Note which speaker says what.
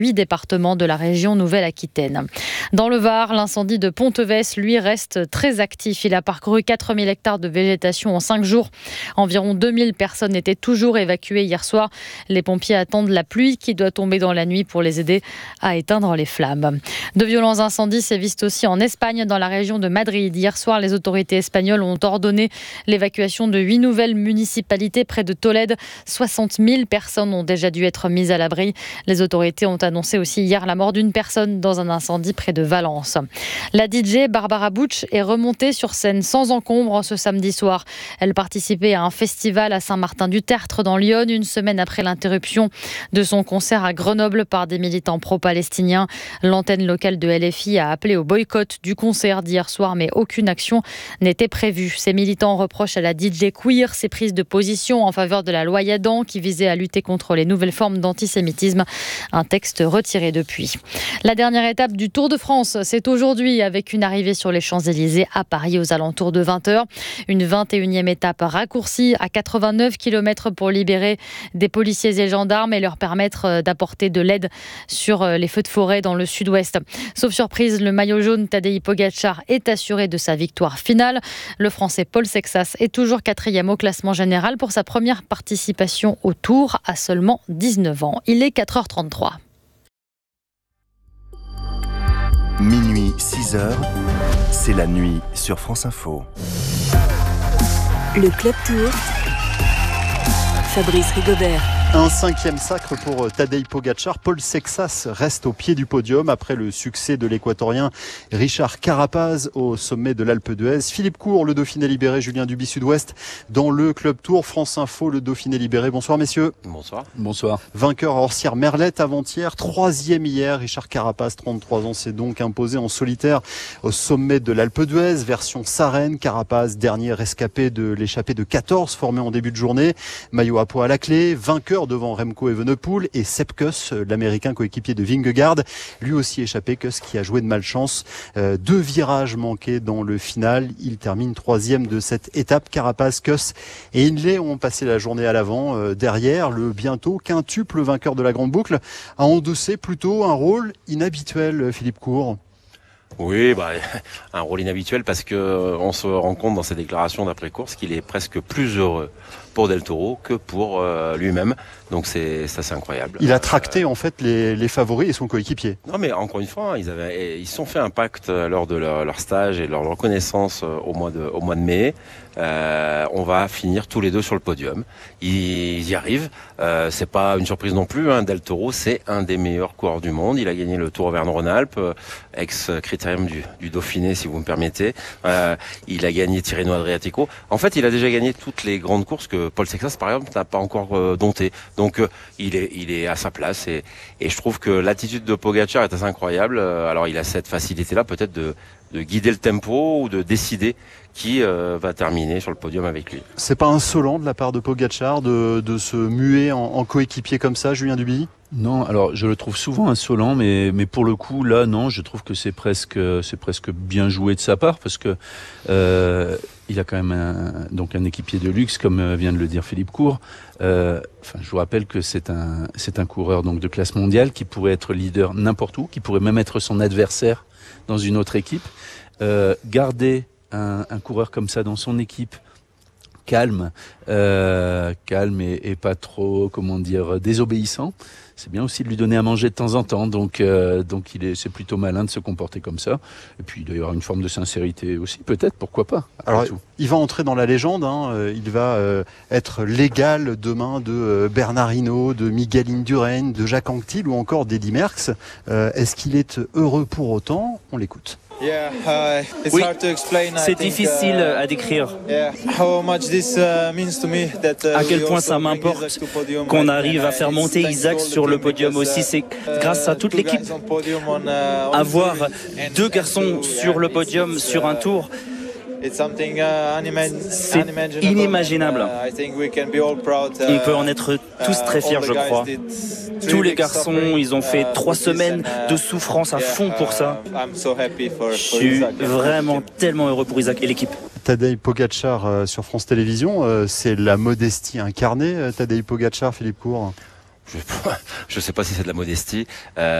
Speaker 1: 8 départements de la région Nouvelle-Aquitaine. Dans le Var, l'incendie de Pontevès, lui, reste très actif. Il a parcouru 4000 hectares de végétation en 5 jours. Environ 2000 personnes étaient toujours évacuées hier soir. Les pompiers attendent la pluie qui doit tomber dans la nuit pour les aider à éteindre les flammes. De violents incendies sévissent aussi en Espagne, dans la région de Madrid. Hier soir, les autorités espagnoles ont ordonné l'évacuation de 8 nouvelles municipalités près de Tolède. 60 000 personnes ont déjà dû être mises à l'abri. Les autorités ont annoncé aussi hier la mort d'une personne dans un incendie près de Valence. La DJ Barbara Butch est remontée sur scène sans encombre ce samedi soir. Elle participait à un festival à Saint-Martin-du-Tertre dans l'Yonne, une semaine après l'interruption de son concert à Grenoble par des militants pro-palestiniens. L'antenne locale de LFI a appelé au boycott du concert d'hier soir, mais aucune action n'était prévue. Ces militants reprochent à la DJ queer ses prises de position en faveur de la loi Yadan qui visait à lutter contre les nouvelles formes d'antisémitisme. Un texte retiré depuis. La dernière étape du Tour de France, c'est aujourd'hui avec une arrivée sur les Champs-Élysées à Paris aux alentours de 20h. Une 21e étape raccourcie à 89 km pour libérer des policiers et gendarmes et leur permettre d'apporter de l'aide sur les feux de forêt dans le sud-ouest. Sauf surprise, le maillot jaune Tadej Pogačar est assuré de sa victoire finale. Le Français Paul Sexas est toujours 4e au classement général pour sa première participation au Tour à seulement 19 ans. Il est 4h33.
Speaker 2: Minuit, 6h, c'est la nuit sur France Info.
Speaker 3: Le Club Tour, Fabrice Rigobert.
Speaker 4: Un 5e sacre pour Tadej Pogačar. Paul Sexas reste au pied du podium après le succès de l'équatorien Richard Carapaz au sommet de l'Alpe d'Huez. Philippe Court, le Dauphiné libéré, Julien Duby Sud-Ouest dans le Club Tour. France Info, le Dauphiné libéré. Bonsoir messieurs.
Speaker 5: Bonsoir.
Speaker 6: Bonsoir.
Speaker 4: Vainqueur à Orsières-Merlette avant-hier, 3e hier. Richard Carapaz, 33 ans, s'est donc imposé en solitaire au sommet de l'Alpe d'Huez. Version Sarenne. Carapaz, dernier rescapé de l'échappée de 14 formée en début de journée. Maillot à poids à la clé. Vainqueur devant Remco Evenepoel et Sepp Kuss, l'américain coéquipier de Vingegaard, lui aussi échappé. Kuss qui a joué de malchance, 2 virages manqués dans le final. Il termine 3e de cette étape. Carapaz, Kuss et Hindley ont passé la journée à l'avant. Derrière, le bientôt quintuple vainqueur de la Grande Boucle a endossé plutôt un rôle inhabituel, Philippe Court.
Speaker 5: Oui, un rôle inhabituel parce que on se rend compte dans ses déclarations d'après-course qu'il est presque plus heureux pour Del Toro que pour lui-même. Donc c'est incroyable.
Speaker 4: Il a tracté en fait les favoris et son coéquipier.
Speaker 5: Non mais encore une fois, ils se sont fait un pacte lors de leur stage et leur reconnaissance au mois de mai. On va finir tous les deux sur le podium. Ils y arrivent. C'est pas une surprise non plus. Del Toro, c'est un des meilleurs coureurs du monde. Il a gagné le Tour Auvergne-Rhône-Alpes, ex-critérium du Dauphiné, si vous me permettez. Il a gagné Tirreno-Adriatico. En fait, il a déjà gagné toutes les grandes courses que Paul Sexas, par exemple, n'a pas encore dompté. Donc, il est à sa place. Et je trouve que l'attitude de Pogačar est assez incroyable. Alors, il a cette facilité-là, peut-être de guider le tempo ou de décider qui va terminer sur le podium avec lui.
Speaker 4: C'est pas insolent de la part de Pogačar de se muer en coéquipier comme ça, Julien Duby ?
Speaker 6: Non, alors je le trouve souvent insolent, mais pour le coup là non, je trouve que c'est presque bien joué de sa part parce que il a quand même un équipier de luxe comme vient de le dire Philippe Court. Je vous rappelle que c'est un coureur donc de classe mondiale qui pourrait être leader n'importe où, qui pourrait même être son adversaire dans une autre équipe. Garder un coureur comme ça dans son équipe, calme et pas trop, désobéissant. C'est bien aussi de lui donner à manger de temps en temps, donc c'est plutôt malin de se comporter comme ça. Et puis il doit y avoir une forme de sincérité aussi, peut-être, pourquoi pas.
Speaker 4: Alors il va entrer dans la légende, il va être l'égal demain de Bernard Hinault, de Miguel Indurain, de Jacques Anquetil ou encore d'Eddy Merckx. Est-ce qu'il est heureux pour autant ? On l'écoute.
Speaker 7: Oui, c'est difficile à décrire. À quel point ça m'importe qu'on arrive à faire monter Isaac sur le podium aussi. C'est grâce à toute l'équipe. Avoir 2 garçons sur le podium sur un tour, c'est inimaginable. On peut en être tous très fiers, je crois. Tous les garçons, ils ont fait 3 semaines de souffrance à fond pour ça. Je suis vraiment tellement heureux pour Isaac et l'équipe.
Speaker 4: Tadej Pogačar sur France Télévisions, c'est la modestie incarnée, Tadej Pogačar, Philippe Court.
Speaker 5: je sais pas si c'est de la modestie.